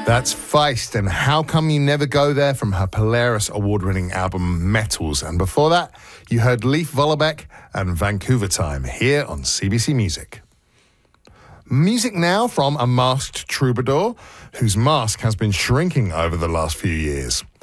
That's Feist and How Come You Never Go There from her Polaris award-winning album Metals. And before that, you heard Leif Vollebeck and Vancouver Time here on CBC Music. Music now from a masked troubadour whose mask has been shrinking over the last few years.